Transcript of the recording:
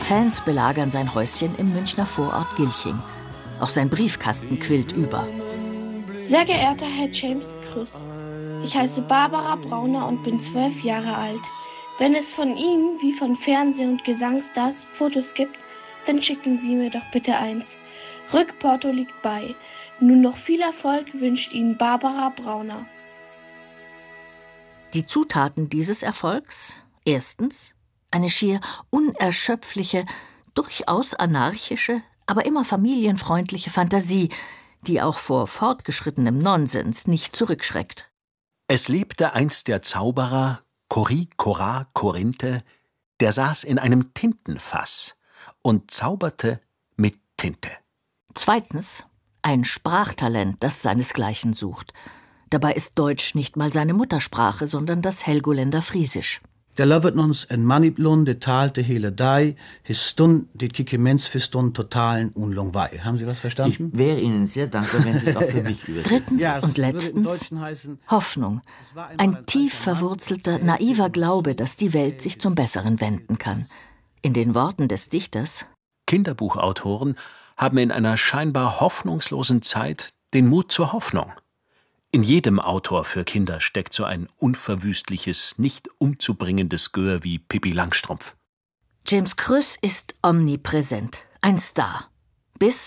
Fans belagern sein Häuschen im Münchner Vorort Gilching. Auch sein Briefkasten quillt über. Sehr geehrter Herr James Krüss, ich heiße Barbara Brauner und bin 12 Jahre alt. Wenn es von Ihnen, wie von Fernseh- und Gesangsstars, Fotos gibt, dann schicken Sie mir doch bitte eins. Rückporto liegt bei. Nun noch viel Erfolg wünscht Ihnen Barbara Brauner. Die Zutaten dieses Erfolgs? Erstens, eine schier unerschöpfliche, durchaus anarchische, aber immer familienfreundliche Fantasie, die auch vor fortgeschrittenem Nonsens nicht zurückschreckt. Es lebte einst der Zauberer Korinthe, der saß in einem Tintenfass und zauberte mit Tinte. Zweitens, ein Sprachtalent, das seinesgleichen sucht. Dabei ist Deutsch nicht mal seine Muttersprache, sondern das Helgoländer Friesisch. Der lovet ons en maniplon de taal de hele dai, his stund dit kike mens für stund totalen unlung wei. Haben Sie was verstanden? Ich wäre Ihnen sehr dankbar, wenn Sie es auch für mich übersetzen. Drittens und letztens Hoffnung. Ein tief verwurzelter, naiver Glaube, dass die Welt sich zum Besseren wenden kann. In den Worten des Dichters: Kinderbuchautoren haben in einer scheinbar hoffnungslosen Zeit den Mut zur Hoffnung. In jedem Autor für Kinder steckt so ein unverwüstliches, nicht umzubringendes Gör wie Pippi Langstrumpf. James Krüss ist omnipräsent, ein Star. Bis